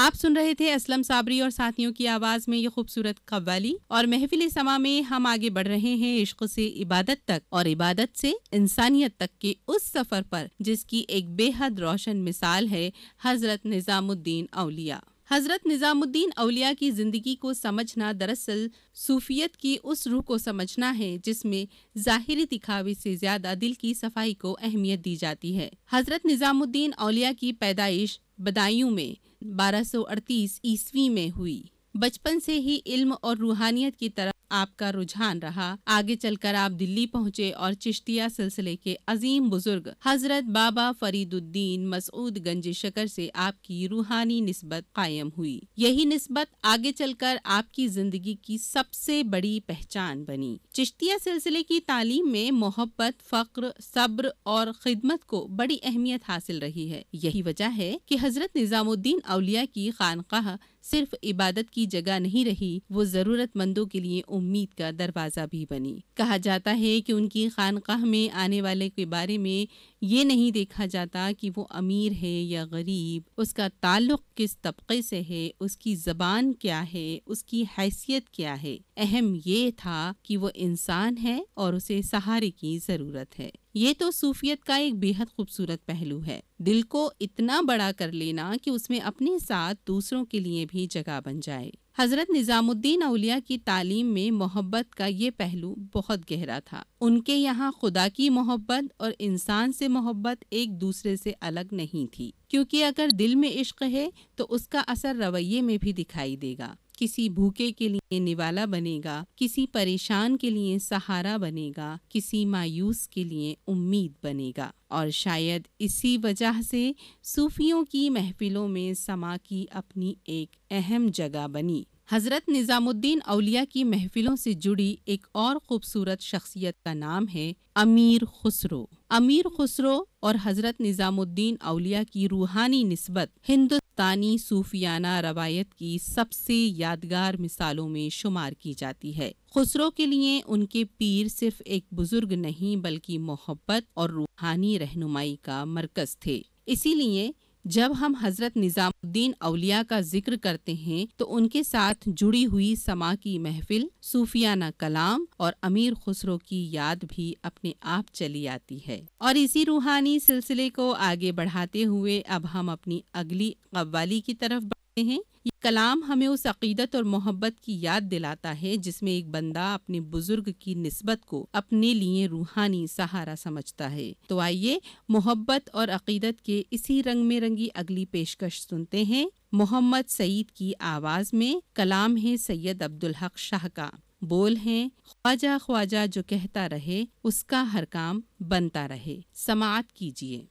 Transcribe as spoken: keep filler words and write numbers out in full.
آپ سن رہے تھے اسلم صابری اور ساتھیوں کی آواز میں یہ خوبصورت قوالی، اور محفل سما میں ہم آگے بڑھ رہے ہیں عشق سے عبادت تک اور عبادت سے انسانیت تک کے اس سفر پر جس کی ایک بے حد روشن مثال ہے حضرت نظام الدین اولیاء۔ حضرت نظام الدین اولیاء کی زندگی کو سمجھنا دراصل صوفیت کی اس روح کو سمجھنا ہے جس میں ظاہری دکھاوے سے زیادہ دل کی صفائی کو اہمیت دی جاتی ہے۔ حضرت نظام الدین اولیاء کی پیدائش بدایوں میں بارہ سو اڑتیس عیسوی میں ہوئی۔ بچپن سے ہی علم اور روحانیت کی طرف آپ کا رجحان رہا۔ آگے چل کر آپ دلی پہنچے اور چشتیہ سلسلے کے عظیم بزرگ حضرت بابا فرید الدین مسعود گنج شکر سے آپ کی روحانی نسبت قائم ہوئی۔ یہی نسبت آگے چل کر آپ کی زندگی کی سب سے بڑی پہچان بنی۔ چشتیہ سلسلے کی تعلیم میں محبت، فقر، صبر اور خدمت کو بڑی اہمیت حاصل رہی ہے۔ یہی وجہ ہے کہ حضرت نظام الدین اولیاء کی خانقاہ صرف عبادت کی جگہ نہیں رہی، وہ ضرورت مندوں کے لیے امید کا دروازہ بھی بنی۔ کہا جاتا ہے کہ ان کی خانقاہ میں آنے والے کے بارے میں یہ نہیں دیکھا جاتا کہ وہ امیر ہے یا غریب، اس کا تعلق کس طبقے سے ہے، اس کی زبان کیا ہے، اس کی حیثیت کیا ہے، اہم یہ تھا کہ وہ انسان ہے اور اسے سہارے کی ضرورت ہے۔ یہ تو صوفیت کا ایک بے حد خوبصورت پہلو ہے، دل کو اتنا بڑا کر لینا کہ اس میں اپنے ساتھ دوسروں کے لیے بھی جگہ بن جائے۔ حضرت نظام الدین اولیاء کی تعلیم میں محبت کا یہ پہلو بہت گہرا تھا۔ ان کے یہاں خدا کی محبت اور انسان سے محبت ایک دوسرے سے الگ نہیں تھی، کیونکہ اگر دل میں عشق ہے تو اس کا اثر رویے میں بھی دکھائی دے گا۔ کسی بھوکے کے لیے نوالا بنے گا، کسی پریشان کے لیے سہارا بنے گا، کسی مایوس کے لیے امید بنے گا، اور شاید اسی وجہ سے صوفیوں کی محفلوں میں سما کی اپنی ایک اہم جگہ بنی۔ حضرت نظام الدین اولیاء کی محفلوں سے جڑی ایک اور خوبصورت شخصیت کا نام ہے امیر خسرو۔ امیر خسرو اور حضرت نظام الدین اولیاء کی روحانی نسبت ہندوستانی صوفیانہ روایت کی سب سے یادگار مثالوں میں شمار کی جاتی ہے۔ خسرو کے لیے ان کے پیر صرف ایک بزرگ نہیں بلکہ محبت اور روحانی رہنمائی کا مرکز تھے۔ اسی لیے جب ہم حضرت نظام الدین اولیاء کا ذکر کرتے ہیں تو ان کے ساتھ جڑی ہوئی سما کی محفل، صوفیانہ کلام اور امیر خسرو کی یاد بھی اپنے آپ چلی آتی ہے۔ اور اسی روحانی سلسلے کو آگے بڑھاتے ہوئے اب ہم اپنی اگلی قوالی کی طرف بڑھتے ہیں۔ یہ کلام ہمیں اس عقیدت اور محبت کی یاد دلاتا ہے جس میں ایک بندہ اپنے بزرگ کی نسبت کو اپنے لیے روحانی سہارا سمجھتا ہے۔ تو آئیے محبت اور عقیدت کے اسی رنگ میں رنگی اگلی پیشکش سنتے ہیں۔ محمد سعید کی آواز میں، کلام ہے سید عبدالحق شاہ کا، بول ہیں خواجہ خواجہ جو کہتا رہے، اس کا ہر کام بنتا رہے۔ سماعت کیجیے۔